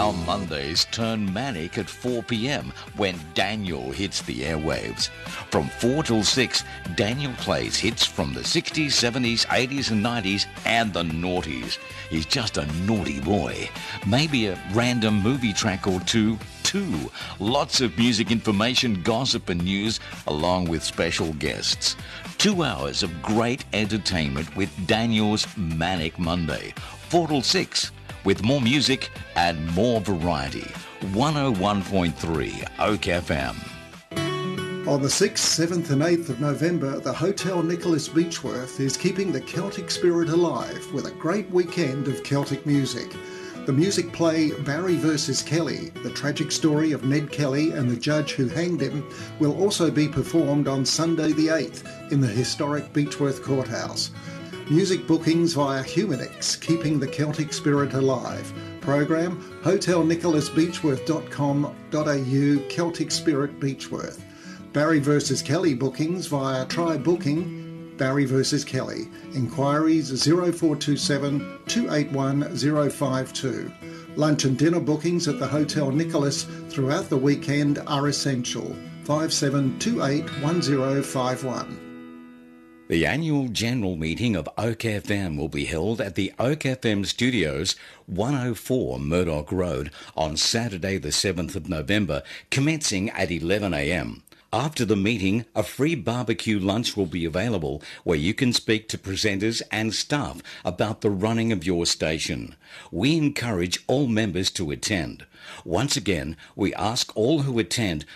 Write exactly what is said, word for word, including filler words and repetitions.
Our Mondays turn manic at four p.m. when Daniel hits the airwaves. From four till six, Daniel plays hits from the sixties, seventies, eighties and nineties and the noughties. He's just a naughty boy. Maybe a random movie track or two, too. Lots of music information, gossip and news, along with special guests. Two hours of great entertainment with Daniel's Manic Monday. four till six. With more music and more variety. one oh one point three Oak F M. On the sixth, seventh and eighth of November, the Hotel Nicholas Beechworth is keeping the Celtic spirit alive with a great weekend of Celtic music. The music play Barry versus Kelly, the tragic story of Ned Kelly and the judge who hanged him, will also be performed on Sunday the eighth in the historic Beechworth Courthouse. Music bookings via Humanix, keeping the Celtic spirit alive. Program hotel nicholas beechworth dot com dot a u Celtic Spirit Beechworth. Barry versus Kelly bookings via Try Booking, Barry versus Kelly. Inquiries zero four two seven, two eight one zero five two. Lunch and dinner bookings at the Hotel Nicholas throughout the weekend are essential. five seven two eight one zero five one. The annual general meeting of Oak F M will be held at the Oak F M Studios, one oh four Murdoch Road, on Saturday the seventh of November, commencing at eleven a.m. After the meeting, a free barbecue lunch will be available where you can speak to presenters and staff about the running of your station. We encourage all members to attend. Once again, we ask all who attend